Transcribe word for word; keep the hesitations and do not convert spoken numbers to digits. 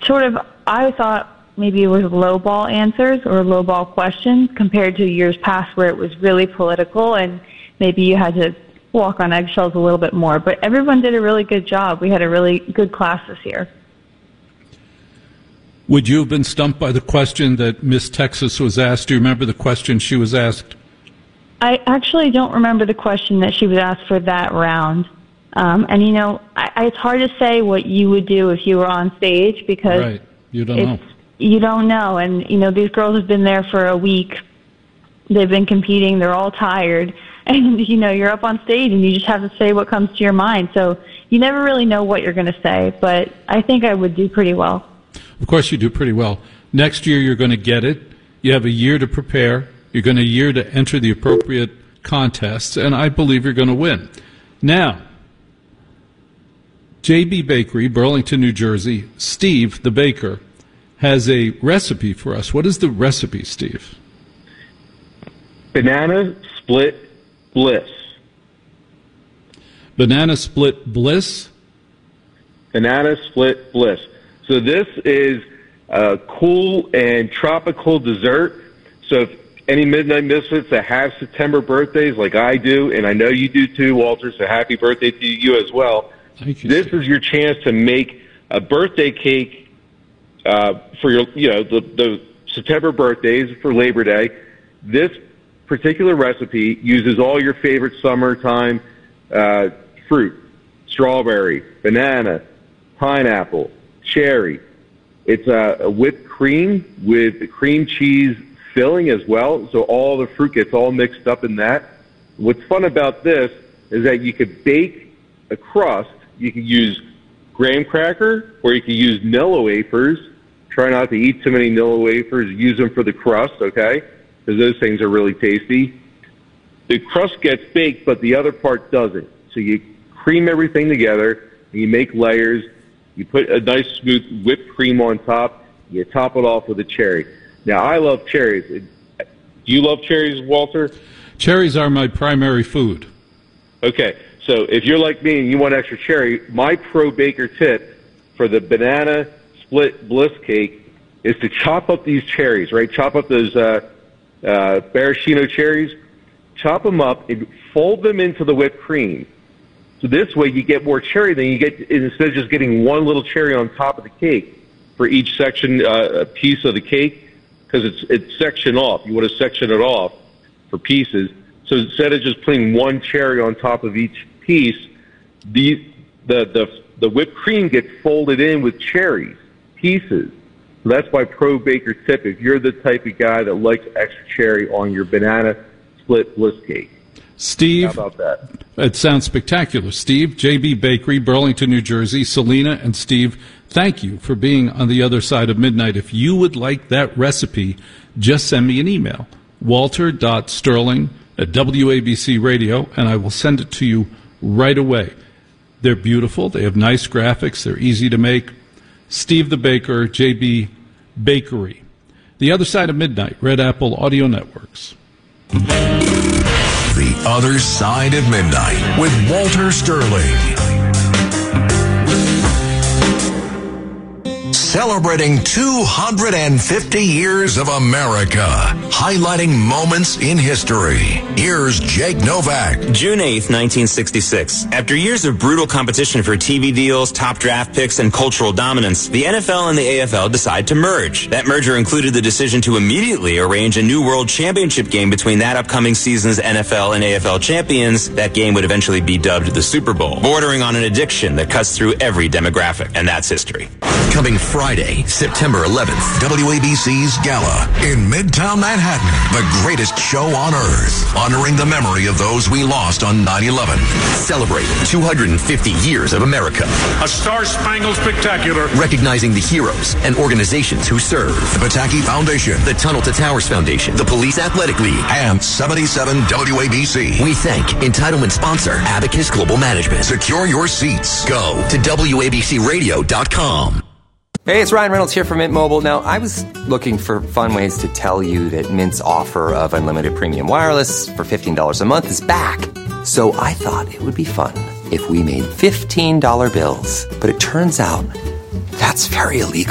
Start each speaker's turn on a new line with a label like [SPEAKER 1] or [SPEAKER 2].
[SPEAKER 1] sort of, I thought maybe it was lowball answers or lowball questions compared to years past where it was really political and maybe you had to walk on eggshells a little bit more. But everyone did a really good job. We had a really good class this year.
[SPEAKER 2] Would you have been stumped by the question that Miss Texas was asked? Do you remember the question she was asked?
[SPEAKER 1] I actually don't remember the question that she was asked for that round. Um, and, you know, I, I, it's hard to say what you would do if you were on stage because
[SPEAKER 2] right. You don't
[SPEAKER 1] it's,
[SPEAKER 2] know.
[SPEAKER 1] You don't know. And, you know, these girls have been there for a week. They've been competing. They're all tired. And, you know, you're up on stage and you just have to say what comes to your mind. So you never really know what you're going to say. But I think I would do pretty well.
[SPEAKER 2] Of course you do pretty well. Next year you're going to get it. You have a year to prepare. You're going to a year to enter the appropriate contests. And I believe you're going to win. Now, J B Bakery, Burlington, New Jersey, Steve, the baker, has a recipe for us. What is the recipe, Steve?
[SPEAKER 3] Banana split bliss.
[SPEAKER 2] Banana split bliss?
[SPEAKER 3] Banana split bliss. So this is a cool and tropical dessert. So if any Midnight Misfits that have September birthdays like I do, and I know you do too, Walter, so happy birthday to you as well.
[SPEAKER 2] Thank you.
[SPEAKER 3] This is your chance to make a birthday cake uh, for your, you know, the, the September birthdays for Labor Day. This particular recipe uses all your favorite summertime uh, fruit: strawberry, banana, pineapple, cherry. It's a, a whipped cream with cream cheese filling as well, so all the fruit gets all mixed up in that. What's fun about this is that you could bake a crust. You can use graham cracker, or you can use Nilla wafers. Try not to eat too many Nilla wafers. Use them for the crust, okay? Because those things are really tasty. The crust gets baked, but the other part doesn't. So you cream everything together, and you make layers. You put a nice smooth whipped cream on top. You top it off with a cherry. Now, I love cherries. Do you love cherries, Walter?
[SPEAKER 2] Cherries are my primary food.
[SPEAKER 3] Okay, so if you're like me and you want extra cherry, my pro baker tip for the banana split bliss cake is to chop up these cherries, right? Chop up those uh, uh, maraschino cherries. Chop them up and fold them into the whipped cream. So this way you get more cherry than you get, instead of just getting one little cherry on top of the cake for each section, uh, piece of the cake, because it's it's sectioned off. You want to section it off for pieces. So instead of just putting one cherry on top of each piece, the the the, the whipped cream gets folded in with cherries, pieces. So that's my pro baker tip if you're the type of guy that likes extra cherry on your banana split bliss cake.
[SPEAKER 2] Steve,
[SPEAKER 3] how about that?
[SPEAKER 2] It sounds spectacular. Steve, J B Bakery, Burlington, New Jersey. Selena and Steve, thank you for being on the other side of midnight. If you would like that recipe, just send me an email, walter.sterling at W A B C Radio, and I will send it to you right away. They're beautiful. They have nice graphics. They're easy to make. Steve the Baker, J B Bakery. The Other Side of Midnight, Red Apple Audio Networks.
[SPEAKER 4] The Other Side of Midnight with Walter Sterling. Celebrating two hundred fifty years of America, highlighting moments in history. Here's Jake Novak.
[SPEAKER 5] June eighth, nineteen sixty-six. After years of brutal competition for T V deals, top draft picks, and cultural dominance, the N F L and the A F L decide to merge. That merger included the decision to immediately arrange a new World Championship game between that upcoming season's N F L and A F L champions. That game would eventually be dubbed the Super Bowl, bordering on an addiction that cuts through every demographic, and that's history.
[SPEAKER 4] Coming Friday, September eleventh, W A B C's Gala in Midtown Manhattan. The greatest show on earth, honoring the memory of those we lost on nine eleven. Celebrating two hundred fifty years of America.
[SPEAKER 6] A star-spangled spectacular.
[SPEAKER 4] Recognizing the heroes and organizations who serve. The Pataki Foundation, the Tunnel to Towers Foundation, the Police Athletic League, and seventy-seven W A B C. We thank entitlement sponsor Abacus Global Management. Secure your seats. Go to W A B C radio dot com.
[SPEAKER 7] Hey, it's Ryan Reynolds here from Mint Mobile. Now, I was looking for fun ways to tell you that Mint's offer of unlimited premium wireless for fifteen dollars a month is back. So I thought it would be fun if we made fifteen dollar bills. But it turns out that's very illegal.